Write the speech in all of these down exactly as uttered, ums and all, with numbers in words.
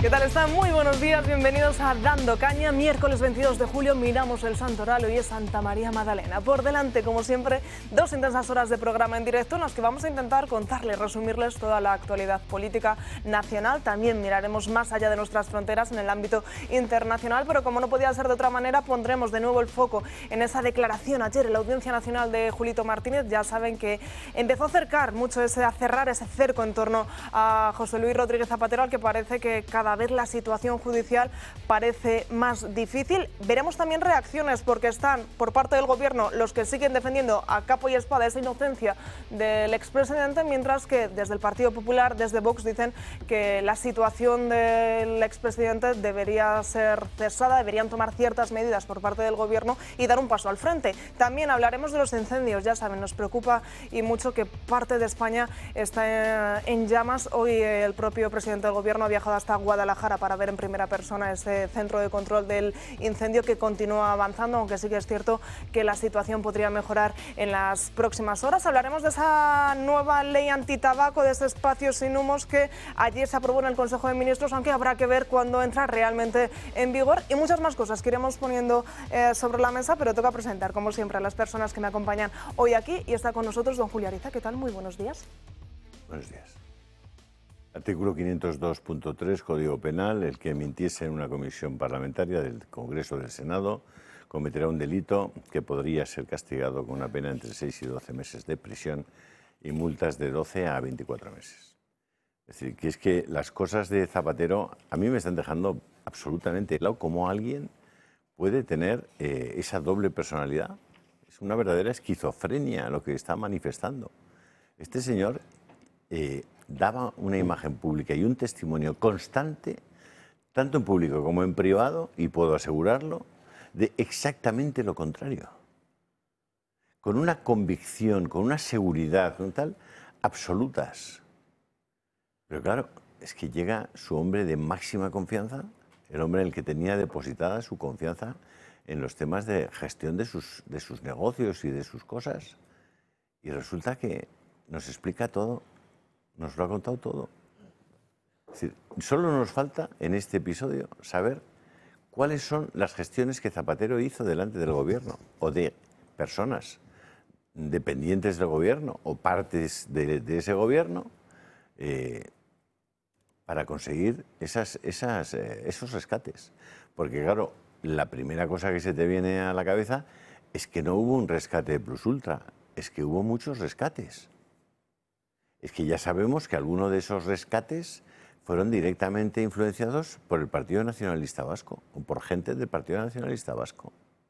¿Qué tal están? Muy buenos días, bienvenidos a Dando Caña. Miércoles veintidós de julio miramos el Santoral, hoy es Santa María Magdalena. Por delante, como siempre, dos intensas horas de programa en directo en las que vamos a intentar contarles, resumirles toda la actualidad política nacional. También miraremos más allá de nuestras fronteras en el ámbito internacional, pero como no podía ser de otra manera, pondremos de nuevo el foco en esa declaración ayer en la Audiencia Nacional de Julito Martínez. Ya saben que empezó a acercar mucho ese, a cerrar ese cerco en torno a José Luis Rodríguez Zapatero, al que parece que cada vez la situación judicial parece más difícil. Veremos también reacciones, porque están por parte del gobierno los que siguen defendiendo a capa y espada esa inocencia del expresidente, mientras que desde el Partido Popular, desde Vox, dicen que la situación del expresidente debería ser cesada, deberían tomar ciertas medidas por parte del gobierno y dar un paso al frente. También hablaremos de los incendios, ya saben, nos preocupa y mucho que parte de España está en llamas. Hoy el propio presidente del gobierno ha viajado hasta Guadalajara para ver en primera persona ese centro de control del incendio que continúa avanzando, aunque sí que es cierto que la situación podría mejorar en las próximas horas. Hablaremos de esa nueva ley antitabaco, de ese espacio sin humos que ayer se aprobó en el Consejo de Ministros, aunque habrá que ver cuándo entra realmente en vigor, y muchas más cosas que iremos poniendo eh, sobre la mesa, pero toca presentar, como siempre, a las personas que me acompañan hoy aquí, y está con nosotros don Julio Ariza. ¿Qué tal? Muy buenos días. Buenos días. Artículo quinientos dos punto tres, Código Penal: el que mintiese en una comisión parlamentaria del Congreso o del Senado cometerá un delito que podría ser castigado con una pena entre seis y doce meses de prisión y multas de doce a veinticuatro meses. Es decir, que es que las cosas de Zapatero a mí me están dejando absolutamente helado. ¿Cómo alguien puede tener eh, esa doble personalidad? Es una verdadera esquizofrenia lo que está manifestando. Este señor eh, daba una imagen pública y un testimonio constante, tanto en público como en privado, y puedo asegurarlo, de exactamente lo contrario. Con una convicción, con una seguridad, con tal, absolutas. Pero claro, es que llega su hombre de máxima confianza, el hombre en el que tenía depositada su confianza en los temas de gestión de sus, de sus negocios y de sus cosas, y resulta que nos explica todo. Nos lo ha contado todo. Es decir, solo nos falta en este episodio saber cuáles son las gestiones que Zapatero hizo delante del gobierno, o de personas dependientes del gobierno o partes de, de ese gobierno, eh, para conseguir esas, esas, eh, esos rescates. Porque claro, la primera cosa que se te viene a la cabeza es que no hubo un rescate de Plus Ultra, es que hubo muchos rescates. Es que ya sabemos que algunos de esos rescates fueron directamente influenciados por el Partido Nacionalista Vasco o por gente del Partido Nacionalista Vasco.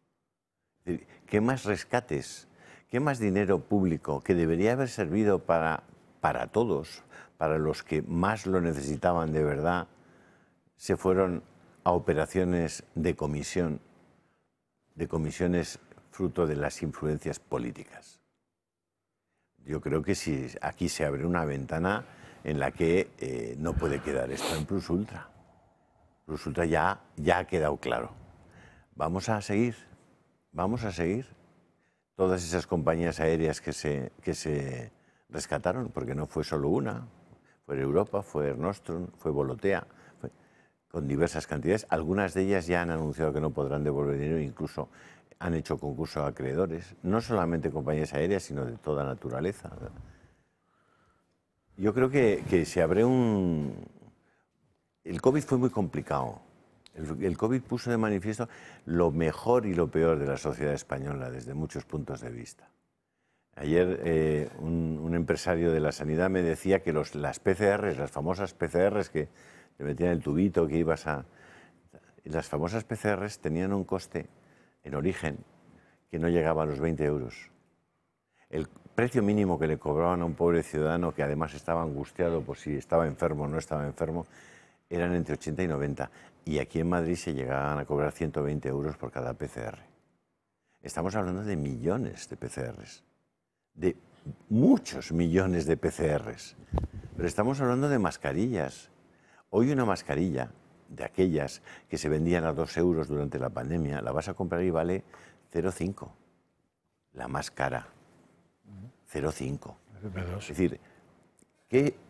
¿Qué más rescates, qué más dinero público que debería haber servido para, para todos, para los que más lo necesitaban de verdad, se fueron a operaciones de comisión, de comisiones fruto de las influencias políticas? Yo creo que si aquí se abre una ventana en la que eh, no puede quedar esto en Plus Ultra. Plus Ultra ya, ya ha quedado claro. Vamos a seguir, vamos a seguir. Todas esas compañías aéreas que se, que se rescataron, porque no fue solo una, fue Europa, fue Air Nostrum, fue Volotea, fue, con diversas cantidades. Algunas de ellas ya han anunciado que no podrán devolver dinero, incluso han hecho concurso a acreedores, no solamente compañías aéreas, sino de toda naturaleza. Yo creo que, que se abre un... El COVID fue muy complicado. El, el COVID puso de manifiesto lo mejor y lo peor de la sociedad española desde muchos puntos de vista. Ayer eh, un, un empresario de la sanidad me decía que los, las P C Rs, las famosas P C Rs que te metían el tubito, que ibas a... Las famosas P C Rs tenían un coste en origen que no llegaba a los veinte euros. El precio mínimo que le cobraban a un pobre ciudadano que además estaba angustiado por si estaba enfermo o no estaba enfermo, eran entre ochenta y noventa. Y aquí en Madrid se llegaban a cobrar ciento veinte euros por cada P C R. Estamos hablando de millones de P C Rs, de muchos millones de P C Rs. Pero estamos hablando de mascarillas. Hoy una mascarilla de aquellas que se vendían a dos euros durante la pandemia, la vas a comprar y vale cero coma cinco. La más cara, cero coma cinco. Es decir, ¿qué,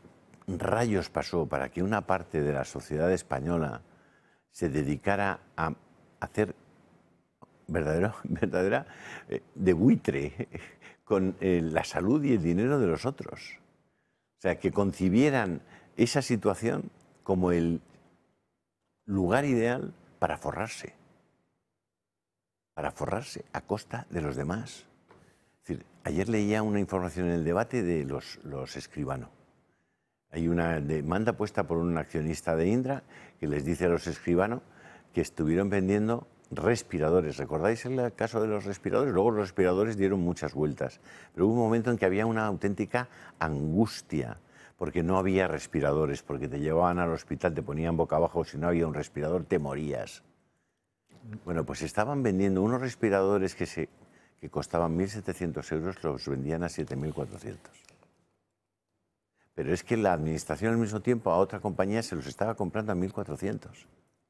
rayos pasó para que una parte de la sociedad española se dedicara a hacer verdadero, verdadera eh, de buitre con eh, la salud y el dinero de los otros? O sea, que concibieran esa situación como el lugar ideal para forrarse, para forrarse a costa de los demás. Es decir, ayer leía una información en el debate de los, los Escribano. Hay una demanda puesta por un accionista de Indra que les dice a los Escribano que estuvieron vendiendo respiradores. ¿Recordáis el caso de los respiradores? Luego los respiradores dieron muchas vueltas, pero hubo un momento en que había una auténtica angustia porque no había respiradores, porque te llevaban al hospital, te ponían boca abajo, si no había un respirador te morías. Bueno, pues estaban vendiendo unos respiradores que, se, que costaban mil setecientos euros, los vendían a siete mil cuatrocientos. Pero es que la administración al mismo tiempo a otra compañía se los estaba comprando a mil cuatrocientos.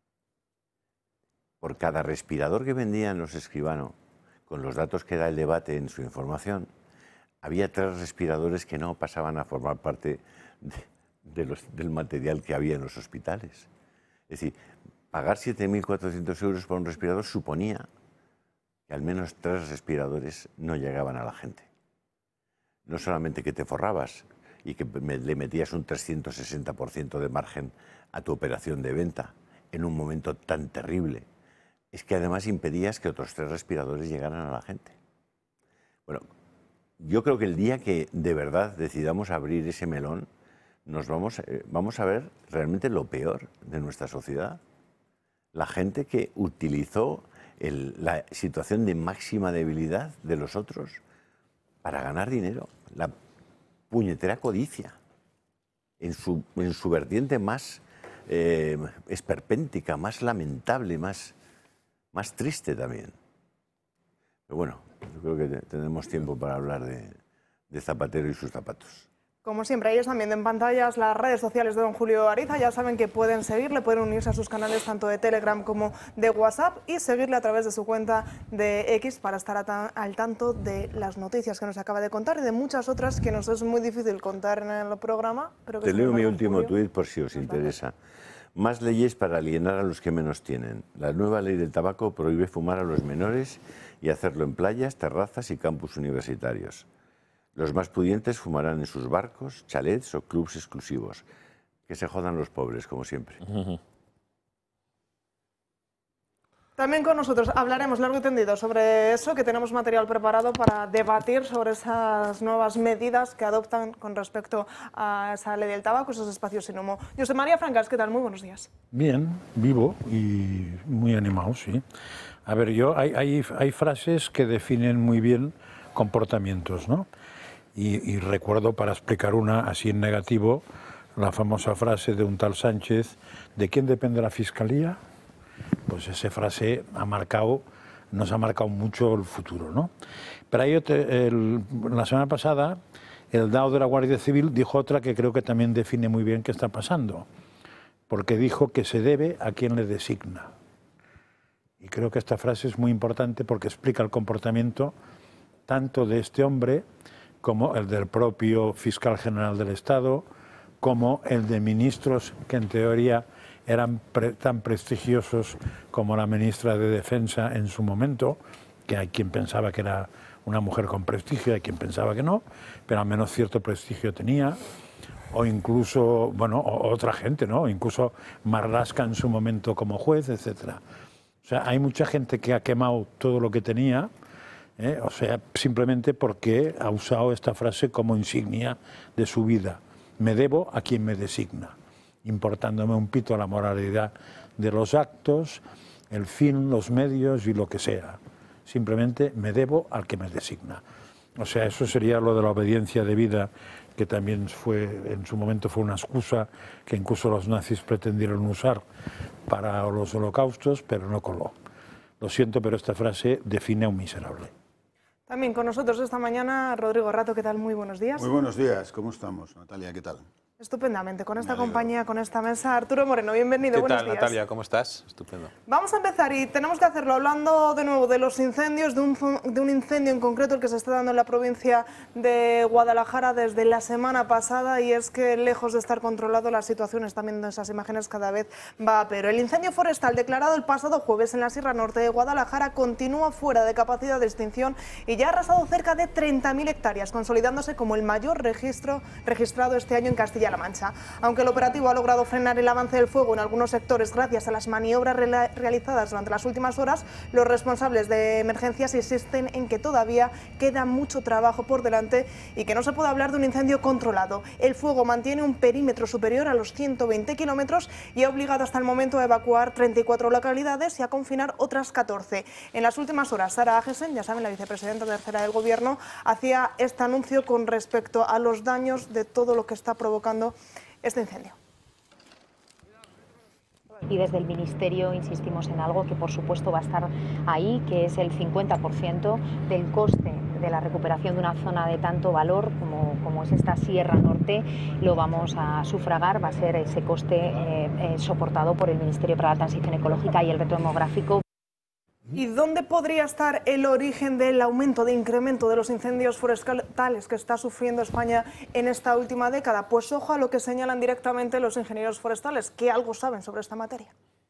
Por cada respirador que vendían los Escribano, con los datos que da el debate en su información, había tres respiradores que no pasaban a formar parte de, de los, del material que había en los hospitales. Es decir, pagar siete mil cuatrocientos euros por un respirador suponía que al menos tres respiradores no llegaban a la gente. No solamente que te forrabas y que le metías un trescientos sesenta por ciento de margen a tu operación de venta en un momento tan terrible, es que además impedías que otros tres respiradores llegaran a la gente. Bueno, yo creo que el día que de verdad decidamos abrir ese melón, nos vamos, eh, vamos a ver realmente lo peor de nuestra sociedad. La gente que utilizó el, la situación de máxima debilidad de los otros para ganar dinero. La puñetera codicia, en su, en su vertiente más eh, esperpéntica, más lamentable, más, más triste también. Pero bueno, yo creo que tenemos tiempo para hablar de, de Zapatero y sus zapatos. Como siempre, ahí están viendo en pantallas las redes sociales de don Julio Ariza. Ya saben que pueden seguirle, pueden unirse a sus canales tanto de Telegram como de WhatsApp y seguirle a través de su cuenta de X para estar al tanto de las noticias que nos acaba de contar y de muchas otras que nos es muy difícil contar en el programa. Pero que Te leo mi último tuit por si os interesa. Más leyes para alienar a los que menos tienen. La nueva ley del tabaco prohíbe fumar a los menores y hacerlo en playas, terrazas y campus universitarios. Los más pudientes fumarán en sus barcos, chalets o clubs exclusivos. Que se jodan los pobres, como siempre. Uh-huh. También con nosotros hablaremos largo y tendido sobre eso, que tenemos material preparado para debatir sobre esas nuevas medidas que adoptan con respecto a esa ley del tabaco, esos espacios sin humo. José María Francas, ¿qué tal? Muy buenos días. Bien, vivo y muy animado, sí. A ver, yo hay, hay, hay frases que definen muy bien comportamientos, ¿no? Y, y recuerdo, para explicar una así en negativo, la famosa frase de un tal Sánchez: ¿de quién depende la Fiscalía? Pues esa frase ha marcado, nos ha marcado mucho el futuro, ¿no? Pero ahí el, la semana pasada el D A O de la Guardia Civil dijo otra que creo que también define muy bien qué está pasando, porque dijo que se debe a quien le designa. Y creo que esta frase es muy importante porque explica el comportamiento tanto de este hombre como el del propio fiscal general del Estado, como el de ministros que en teoría eran pre, tan prestigiosos como la ministra de Defensa en su momento, que hay quien pensaba que era una mujer con prestigio, hay quien pensaba que no, pero al menos cierto prestigio tenía, o incluso, bueno, o, otra gente, ¿no? Incluso Marlaska en su momento como juez, etcétera. O sea, hay mucha gente que ha quemado todo lo que tenía, ¿eh? O sea, simplemente porque ha usado esta frase como insignia de su vida. Me debo a quien me designa, importándome un pito a la moralidad de los actos, el fin, los medios y lo que sea. Simplemente me debo al que me designa. O sea, eso sería lo de la obediencia debida, que también fue, en su momento fue una excusa que incluso los nazis pretendieron usar para los holocaustos, pero no coló. Lo siento, pero esta frase define a un miserable. También con nosotros esta mañana Rodrigo Rato, ¿qué tal? Muy buenos días. Muy buenos días, ¿cómo estamos? Natalia, ¿qué tal? Estupendamente, con esta compañía, con esta mesa. Arturo Moreno, bienvenido, buenos días. ¿Qué tal, Natalia? ¿Cómo estás? Estupendo. Vamos a empezar y tenemos que hacerlo hablando de nuevo de los incendios, de un, de un incendio en concreto el que se está dando en la provincia de Guadalajara desde la semana pasada, y es que lejos de estar controlado la situación, están viendo esas imágenes, cada vez va a peor. El incendio forestal declarado el pasado jueves en la Sierra Norte de Guadalajara continúa fuera de capacidad de extinción y ya ha arrasado cerca de treinta mil hectáreas, consolidándose como el mayor registro registrado este año en Castilla-La Mancha. Aunque el operativo ha logrado frenar el avance del fuego en algunos sectores gracias a las maniobras re realizadas durante las últimas horas, los responsables de emergencias insisten en que todavía queda mucho trabajo por delante y que no se puede hablar de un incendio controlado. El fuego mantiene un perímetro superior a los ciento veinte kilómetros y ha obligado hasta el momento a evacuar treinta y cuatro localidades y a confinar otras catorce. En las últimas horas, Sara Agesen, ya saben, la vicepresidenta tercera del Gobierno, hacía este anuncio con respecto a los daños de todo lo que está provocando este incendio. Y desde el Ministerio insistimos en algo que por supuesto va a estar ahí, que es el cincuenta por ciento del coste de la recuperación de una zona de tanto valor como, como es esta Sierra Norte. Lo vamos a sufragar, va a ser ese coste eh, eh, soportado por el Ministerio para la Transición Ecológica y el Reto Demográfico. ¿Y dónde podría estar el origen del aumento, de incremento de los incendios forestales que está sufriendo España en esta última década? Pues ojo a lo que señalan directamente los ingenieros forestales, que algo saben sobre esta materia.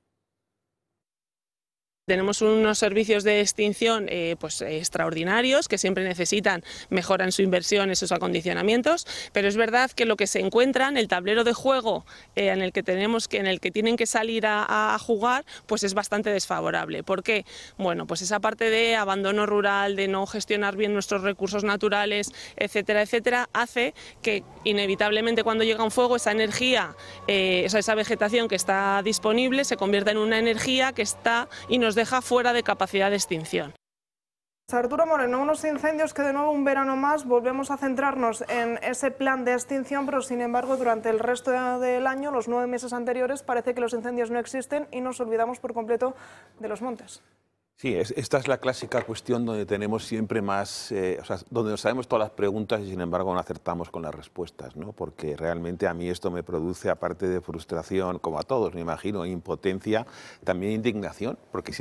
Tenemos unos servicios de extinción eh, pues, eh, extraordinarios que siempre necesitan mejora en su inversión, en sus acondicionamientos, pero es verdad que lo que se encuentran, el tablero de juego eh, en el que tenemos que, en el que tienen que salir a, a jugar, pues es bastante desfavorable. ¿Por qué? Bueno, pues esa parte de abandono rural, de no gestionar bien nuestros recursos naturales, etcétera, etcétera, hace que inevitablemente cuando llega un fuego esa energía, eh, esa, esa vegetación que está disponible se convierta en una energía que está y nos deja fuera de capacidad de extinción. Arturo Moreno, unos incendios que de nuevo un verano más volvemos a centrarnos en ese plan de extinción, pero sin embargo durante el resto del año, los nueve meses anteriores, parece que los incendios no existen y nos olvidamos por completo de los montes. Sí, es, esta es la clásica cuestión donde tenemos siempre más, eh, o sea, donde nos sabemos todas las preguntas y sin embargo no acertamos con las respuestas, ¿no? Porque realmente a mí esto me produce, aparte de frustración, como a todos, me imagino, impotencia, también indignación, porque si